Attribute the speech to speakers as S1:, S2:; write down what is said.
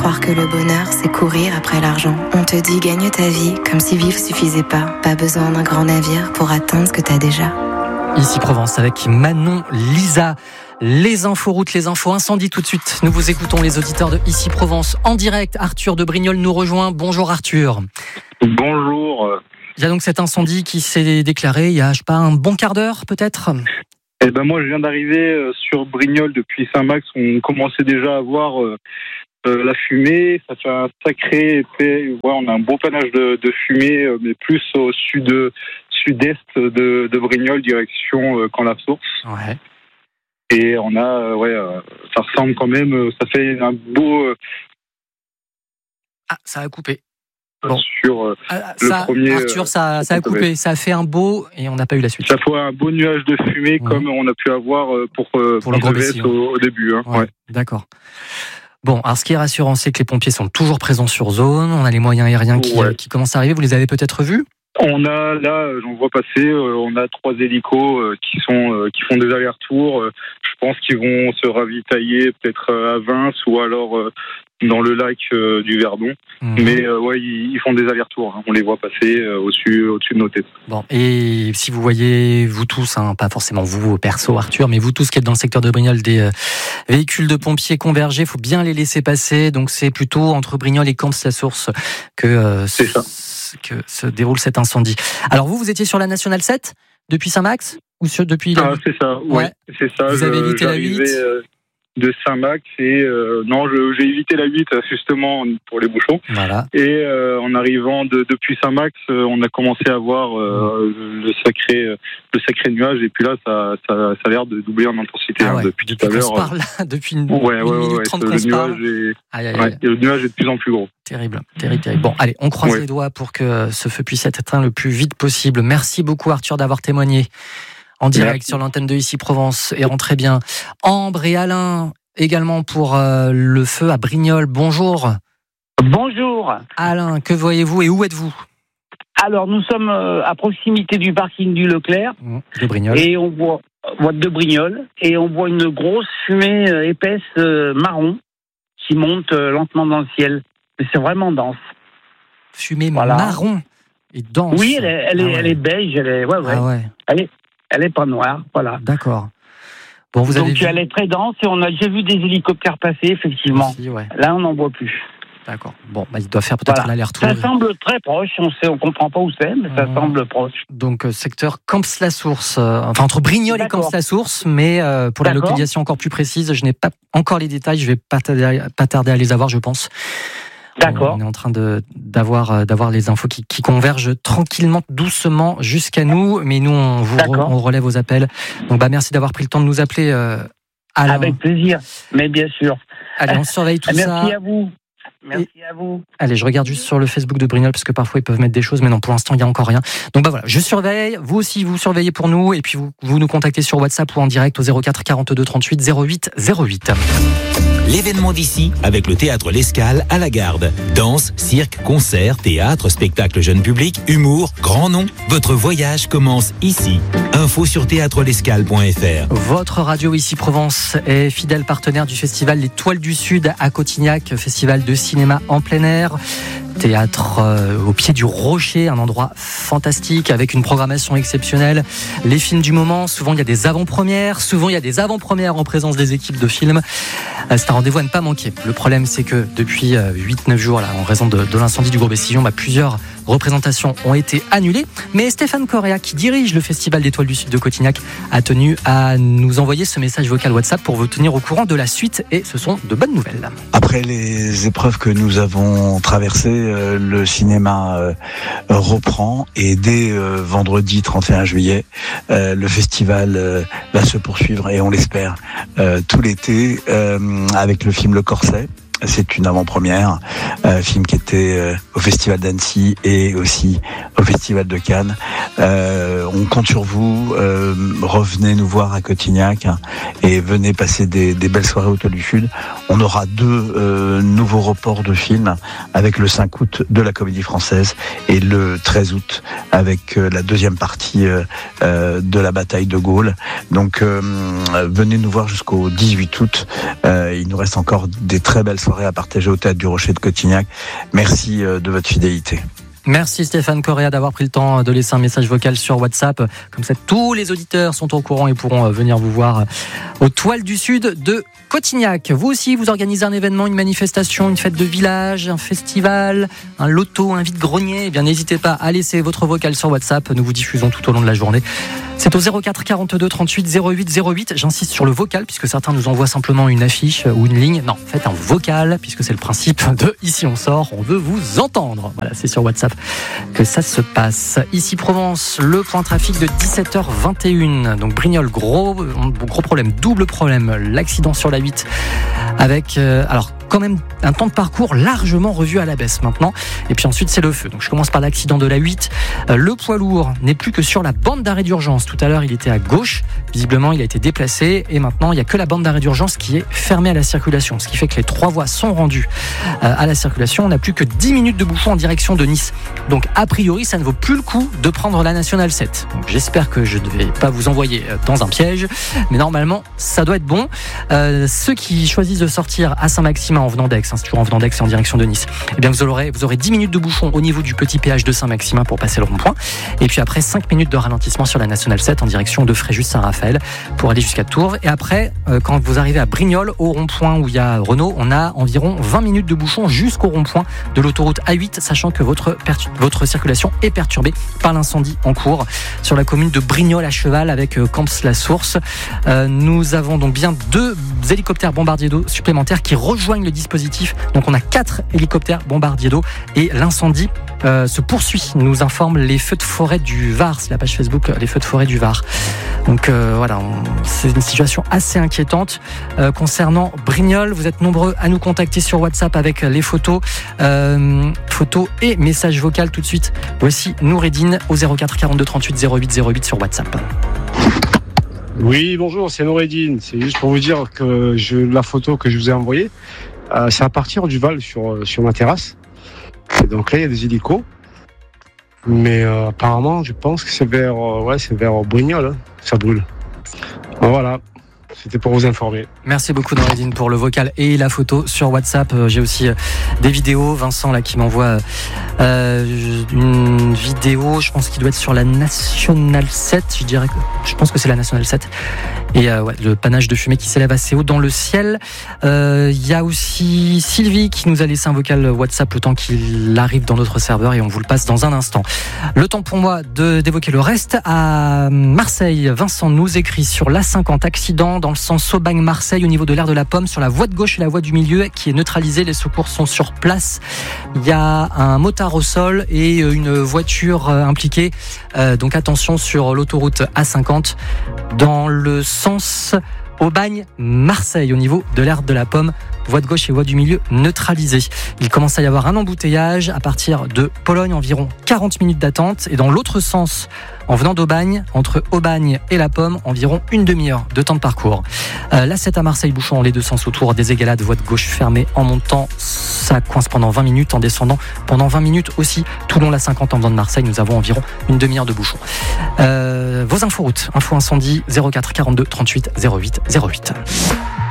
S1: croire que le bonheur, c'est courir après l'argent. On te dit gagne ta vie, comme si vivre suffisait pas. Pas besoin d'un grand navire pour atteindre ce que t'as déjà.
S2: Ici Provence avec Manon Lisa. Les infos routes, les infos incendies tout de suite. Nous vous écoutons les auditeurs de Ici Provence en direct. Arthur de Brignoles nous rejoint. Bonjour Arthur.
S3: Bonjour.
S2: Il y a donc cet incendie qui s'est déclaré il y a, je sais pas, un bon quart d'heure peut-être.
S3: Eh ben moi je viens d'arriver sur Brignoles depuis Saint-Max. On commençait déjà à voir la fumée. Ça fait un sacré épais. Ouais, on a un bon panache de fumée, mais plus au sud-est de Brignoles, direction Camp-la-Source.
S2: Ouais.
S3: Et on a, ça ressemble quand même. Ça fait un beau.
S2: Ah, ça a coupé. Bon.
S3: Sur le premier.
S2: Arthur, ça a coupé. Ça a fait un beau et on n'a pas eu la suite.
S3: Ça fait un beau nuage de fumée comme on a pu avoir pour le GBS au début. Hein. Ouais.
S2: D'accord. Bon, alors ce qui est rassurant, c'est que les pompiers sont toujours présents sur zone. On a les moyens aériens qui commencent à arriver. Vous les avez peut-être vus ?
S3: On a là, j'en vois passer. On a 3 hélicos qui font des allers-retours. Je pense qu'ils vont se ravitailler peut-être à Vins ou alors dans le lac du Verdon. Mais ils font des allers-retours. Hein. On les voit passer au-dessus de nos têtes. Bon,
S2: et si vous voyez, vous tous, hein, pas forcément vous perso Arthur, mais vous tous qui êtes dans le secteur de Brignoles, des véhicules de pompiers convergés, il faut bien les laisser passer. Donc c'est plutôt entre Brignoles et Camps-la-Source que se déroule cet incendie. Alors vous étiez sur la Nationale 7 depuis Saint-Max ou depuis la...
S3: c'est ça, oui, c'est ça.
S2: Vous avez évité la 8
S3: de Saint-Max et j'ai évité la 8 justement pour les bouchons.
S2: Voilà.
S3: Et en arrivant depuis Saint-Max, on a commencé à voir le sacré nuage et puis là ça a l'air de doubler en intensité depuis tout à l'heure.
S2: Depuis une minute 30 qu'on se parle.
S3: Le nuage est de plus en plus gros.
S2: Terrible. Bon, allez, on croise les doigts pour que ce feu puisse être éteint le plus vite possible. Merci beaucoup Arthur d'avoir témoigné en direct sur l'antenne de Ici Provence et rentrez bien. Ambre et Alain également pour le feu à Brignoles. Bonjour.
S4: Bonjour.
S2: Alain, que voyez-vous et où êtes-vous ?
S4: Alors nous sommes à proximité du parking du Leclerc
S2: de Brignoles
S4: et on voit de Brignoles et on voit une grosse fumée épaisse marron qui monte lentement dans le ciel. C'est vraiment dense.
S2: Fumée marron et dense.
S4: Oui, elle est beige. Elle est pas noire, voilà.
S2: D'accord. Bon,
S4: elle est très dense et on a déjà vu des hélicoptères passer, effectivement. Là, on n'en voit plus.
S2: D'accord. Bon, il doit faire peut-être l'aller-retour.
S4: Ça semble très proche. On comprend pas où c'est, mais ça semble proche.
S2: Donc, secteur Camps-la-Source, entre Brignoles et Camps-la-Source, mais pour la localisation encore plus précise, je n'ai pas encore les détails. Je vais pas tarder à les avoir, je pense.
S4: D'accord.
S2: On est en train d'avoir les infos qui convergent tranquillement, doucement jusqu'à nous, mais nous on relève vos appels. Donc merci d'avoir pris le temps de nous appeler. Alain.
S4: Avec plaisir, mais bien sûr.
S2: Allez, on surveille tout ça.
S4: Merci à vous. Merci à vous.
S2: Allez, je regarde juste sur le Facebook de Brignoles parce que parfois ils peuvent mettre des choses, mais non, pour l'instant il n'y a encore rien. Donc voilà, je surveille, vous aussi vous surveillez pour nous, et puis vous nous contactez sur WhatsApp ou en direct au 04 42 38 08 08.
S5: L'événement d'ici avec le théâtre L'Escale à la Garde. Danse, cirque, concert, théâtre, spectacle jeune public, humour, grand nom. Votre voyage commence ici. Info sur théâtrelescale.fr.
S2: Votre radio Ici Provence est fidèle partenaire du festival L'Étoile du Sud à Cotignac, festival de cinéma en plein air. Théâtre au pied du rocher, un endroit fantastique avec une programmation exceptionnelle. Les films du moment, souvent il y a des avant-premières, en présence des équipes de films. C'est un rendez-vous à ne pas manquer. Le problème, c'est que depuis 8-9 jours, en raison de l'incendie du Gros Bessillon, plusieurs représentations ont été annulées. Mais Stéphane Correa, qui dirige le Festival d'Étoiles du Sud de Cotignac, a tenu à nous envoyer ce message vocal WhatsApp pour vous tenir au courant de la suite. Et ce sont de bonnes nouvelles.
S6: Après les épreuves que nous avons traversées, le cinéma reprend. Et dès vendredi 31 juillet, le festival va se poursuivre, et on l'espère, tout l'été, avec le film Le Corset. C'est une avant-première, film qui était au Festival d'Annecy et aussi au Festival de Cannes. On compte sur vous, revenez nous voir à Cotignac et venez passer des belles soirées au Toit du Sud. On aura 2 nouveaux reports de films, avec le 5 août de la Comédie Française et le 13 août avec la deuxième partie de la bataille de Gaulle. Donc venez nous voir jusqu'au 18 août. Il nous reste encore des très belles soirées soirée à partager au Théâtre du Rocher de Cotignac. Merci de votre fidélité.
S2: Merci Stéphane Correa d'avoir pris le temps de laisser un message vocal sur WhatsApp. Comme ça, tous les auditeurs sont au courant et pourront venir vous voir aux Toiles du Sud de Cotignac. Vous aussi, vous organisez un événement, une manifestation, une fête de village, un festival, un loto, un vide-grenier. Eh bien, n'hésitez pas à laisser votre vocal sur WhatsApp. Nous vous diffusons tout au long de la journée. C'est au 04 42 38 08 08. J'insiste sur le vocal puisque certains nous envoient simplement une affiche ou une ligne. Non, faites un vocal puisque c'est le principe de Ici on sort. On veut vous entendre. Voilà, c'est sur WhatsApp que ça se passe. Ici Provence, le point trafic de 17h21. Donc Brignoles, gros problème, double problème. L'accident sur la 8 avec alors quand même un temps de parcours largement revu à la baisse maintenant. Et puis ensuite c'est le feu. Donc je commence par l'accident de la 8. Le poids lourd n'est plus que sur la bande d'arrêt d'urgence. Tout à l'heure il était à gauche. Visiblement il a été déplacé et maintenant il n'y a que la bande d'arrêt d'urgence qui est fermée à la circulation. Ce qui fait que les 3 voies sont rendues à la circulation. On n'a plus que 10 minutes de bouchon en direction de Nice. Donc a priori ça ne vaut plus le coup de prendre la Nationale 7. Donc, j'espère que je ne vais pas vous envoyer dans un piège. Mais normalement ça doit être bon. Ceux qui choisissent de sortir à Saint-Maximin en venant d'Aix, c'est toujours en venant d'Aix et en direction de Nice, eh bien vous aurez 10 minutes de bouchon au niveau du petit péage de Saint-Maximin pour passer le rond-point. Et puis après 5 minutes de ralentissement sur la Nationale 7 en direction de Fréjus-Saint-Raphaël pour aller jusqu'à Tours. Et après, quand vous arrivez à Brignoles, au rond-point où il y a Renault, on a environ 20 minutes de bouchon jusqu'au rond-point de l'autoroute A8, sachant que votre circulation est perturbée par l'incendie en cours sur la commune de Brignoles à cheval avec Camps-la-Source. Nous avons donc bien 2 hélicoptères bombardiers d'eau supplémentaires qui rejoignent le dispositif. Donc on a 4 hélicoptères bombardiers d'eau et l'incendie se poursuit, nous informent les feux de forêt du Var. C'est la page Facebook les feux de forêt du Var. Donc voilà, c'est une situation assez inquiétante concernant Brignoles. Vous êtes nombreux à nous contacter sur WhatsApp avec les photos et messages vocaux tout de suite. Voici Noureddine au 04 42 38 08 08 sur WhatsApp.
S7: Oui, bonjour, c'est Noureddine. C'est juste pour vous dire que la photo que je vous ai envoyée, c'est à partir du Val sur ma terrasse. Et donc là, il y a des hélicos. Mais apparemment, je pense que c'est vers Brignoles, ça brûle. Voilà, c'était pour vous informer.
S2: Merci beaucoup Noureddine pour le vocal et la photo sur WhatsApp. J'ai aussi des vidéos. Vincent là qui m'envoie une vidéo, je pense qu'il doit être sur la Nationale 7. Je pense que c'est la Nationale 7. Et le panache de fumée qui s'élève assez haut dans le ciel. Il y a aussi Sylvie qui nous a laissé un vocal WhatsApp le temps qu'il arrive dans notre serveur et on vous le passe dans un instant. Le temps pour moi d'évoquer le reste. À Marseille, Vincent nous écrit sur l'A50, accident dans le sens Aubagne-Marseille au niveau de l'aire de la Pomme sur la voie de gauche et la voie du milieu qui est neutralisée. Les secours sont sur place. Il y a un motard au sol et une voiture impliquée. Donc attention sur l'autoroute A50 dans le sens Aubagne-Marseille au niveau de l'aire de la Pomme. Voie de gauche et voie du milieu neutralisée. Il commence à y avoir un embouteillage à partir de Pologne, environ 40 minutes d'attente. Et dans l'autre sens, en venant d'Aubagne, entre Aubagne et la Pomme, environ une demi-heure de temps de parcours. La 7 à Marseille, bouchon dans les deux sens autour des Égalades, voie de gauche fermée. En montant, ça coince pendant 20 minutes. En descendant, pendant 20 minutes aussi. Toulon, la 50 en venant de Marseille, nous avons environ une demi-heure de bouchon. Vos inforoutes, info incendie, 04 42 38 08 08.